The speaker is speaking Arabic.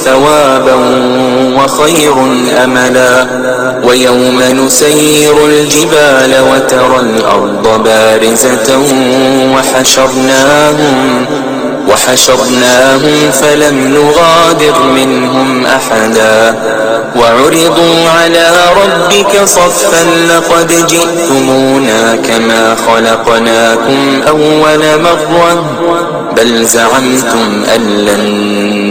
ثوابا وخير أملا. ويوم نسير الجبال وترى الأرض بارزة وحشرناهم فلم نغادر منهم أحدا. وعرضوا على ربك صفا لقد جئتمونا كما خلقناكم أول مرة بل زعمتم أن لن